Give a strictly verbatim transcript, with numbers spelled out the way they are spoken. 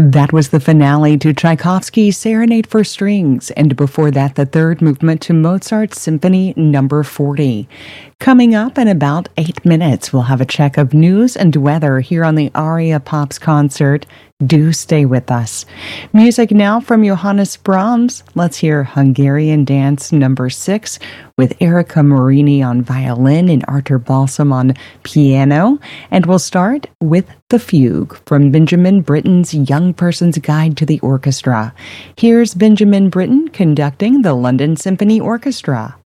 That was the finale to Tchaikovsky's Serenade for Strings, and before that, the third movement to Mozart's Symphony Number forty. Coming up in about eight minutes, we'll have a check of news and weather here on the Aria Pops concert. Do stay with us. Music now from Johannes Brahms. Let's hear Hungarian Dance Number six with Erica Morini on violin and Artur Balsam on piano. And we'll start with The Fugue from Benjamin Britten's Young Person's Guide to the Orchestra. Here's Benjamin Britten conducting the London Symphony Orchestra.